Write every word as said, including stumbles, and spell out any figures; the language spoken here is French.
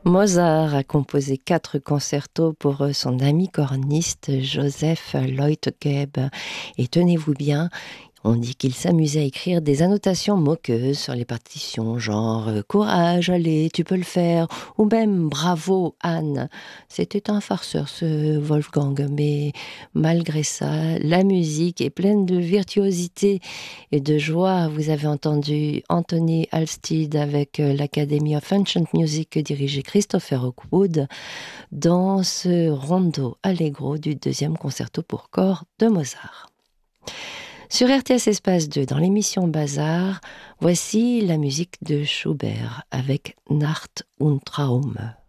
Mozart a composé quatre concertos pour son ami corniste Joseph Leuthgeb. Et tenez-vous bien, on dit qu'il s'amusait à écrire des annotations moqueuses sur les partitions, genre euh, «Courage, allez, tu peux le faire» ou même «Bravo, Anne». C'était un farceur, ce Wolfgang, mais malgré ça, la musique est pleine de virtuosité et de joie. Vous avez entendu Anthony Halstead avec euh, l'Academy of Ancient Music que dirigeait Christopher Hawkwood dans ce rondo allegro du deuxième concerto pour corps de Mozart. Sur R T S Espace deux, dans l'émission Bazar, voici la musique de Schubert avec Nacht und Traum.